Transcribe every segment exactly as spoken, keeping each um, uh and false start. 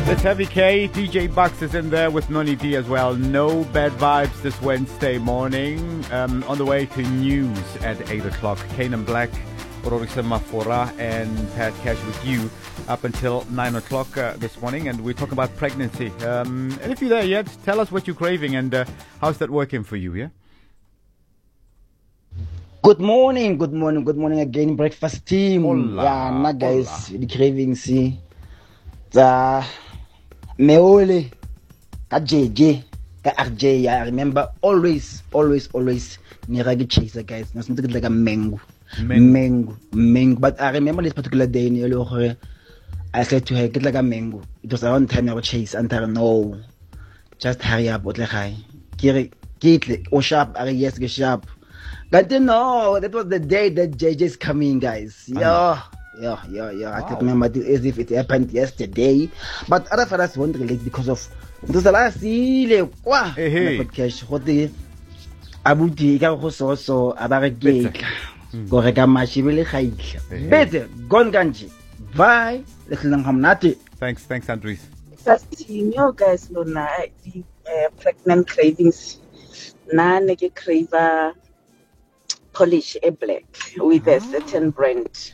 It's Heavy K. D J Bucks is in there with Noni D as well. No bad vibes this Wednesday morning. Um, on the way to news at eight o'clock. Kanan Black, Rorisa Mafora, and Pat Cash with you up until nine o'clock uh, this morning. And we talk about pregnancy. Um, and if you're there yet, tell us what you're craving and uh, how's that working for you, yeah? Good morning, good morning, good morning again, breakfast team. Hola, yeah, na guys, hola. the cravings, see. The Meole, ka J J, ka R J. I remember always, always, always, Niragi chaser, guys. There's something like a mango. Mango, mango. But I remember this particular day, I said to her, get like a mango. It was around time I would chase, and I no, just hurry up, what like I. Get it, or sharp, I yes, get sharp. But you know, that was the day that J J is coming, guys. Yeah, yeah, yeah, yeah. Wow. I can remember it as if it happened yesterday. But other fellas won't relate because of those last year. Wow, cash. What the Abuti go so so about gate. Go rega mashi really high. Better gone ganji. Bye. Let's learn how nati. Thanks, thanks, Andres. First, you know, guys, no, na the pregnant cravings. Na nege crave polish a black with a certain brand.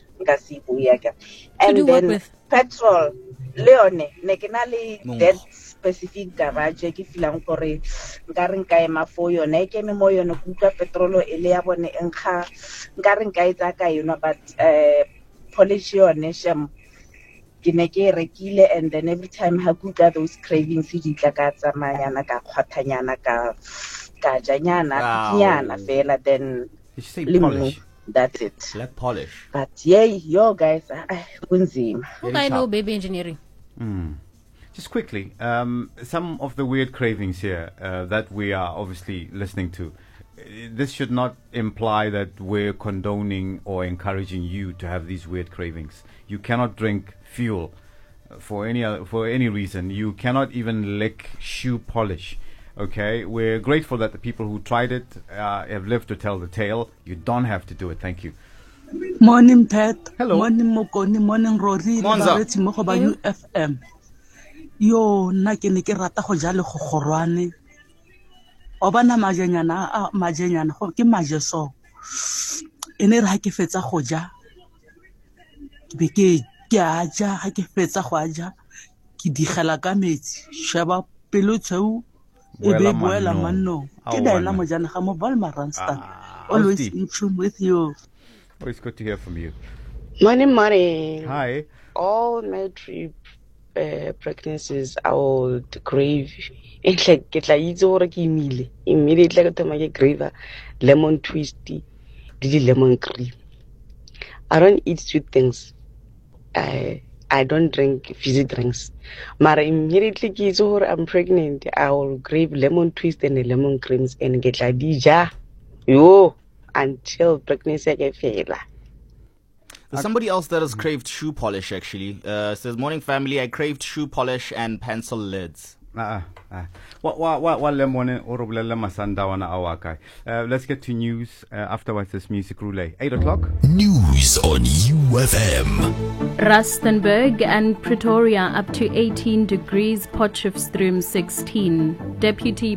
And then with petrol, Leone, Nekinali, that specific garage, if you want for a Garinkai Mafoyo, Neke Memoyo, no Kuka Petrolo, Eleabone, and Car, Garinkai Zaka, you know, but uh, polish your nation. Gineke Rekile, and then every time Hakuka those cravings, Hijikatsa, Mayanaka, Hatanyanaka, Kajanyana, Kiana, Fela, then. Did you say polish? That's it. Black polish. But yeah, yo guys, I wouldn't I know baby engineering. Mm. Just quickly, um, some of the weird cravings here uh, that we are obviously listening to. This should not imply that we're condoning or encouraging you to have these weird cravings. You cannot drink fuel for any other, for any reason. You cannot even lick shoe polish. Okay, we're grateful that the people who tried it uh, have lived to tell the tale. You don't have to do it. Thank you. Morning, Pat. Hello. Morning, Mokoni. Morning, Rory. Morning, Mokoba U F M. Yo, na ke ne ke rata go ja le go gorwane. Obana majenyana a majenyana go ke majeso. Ene re ha ke fetsa go ja. Ke be ke ke a ja ha ke fetsa go ja. Ke digela ka metsi. Sheba pelo tsheu. Well, well, man, always in tune with you. Always good to hear from you. Morning, morning. Hi. All my trip uh, pregnancies, I would crave. It's like get like it's all like immediately. Immediately, like I get crave lemon twisty, lemon cream. I don't eat sweet things. I. I don't drink fizzy drinks. But immediately I'm pregnant, I will crave lemon twist and lemon creams and get like dija. Yo, until pregnancy get fail. There's somebody else that has craved shoe polish actually. Uh, says, morning family, I craved shoe polish and pencil lids. Ah, ah. What, what, what, what lemon or masanda awakai. Let's get to news uh, afterwards. This music roulette. Eight o'clock. News on U F M. Rustenburg and Pretoria up to eighteen degrees, Potchefstroom sixteen. Deputy